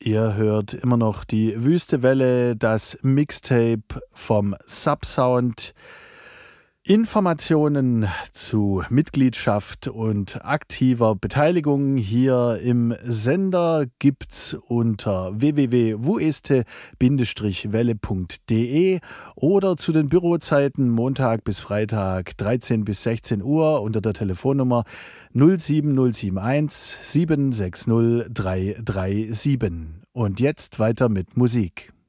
Ihr hört immer noch die Wüste Welle, das Mixtape vom Subsound. Informationen zu Mitgliedschaft und aktiver Beteiligung hier im Sender gibt's unter www.wueste-welle.de oder zu den Bürozeiten Montag bis Freitag 13 bis 16 Uhr unter der Telefonnummer 07071 760 337. Und jetzt weiter mit Musik.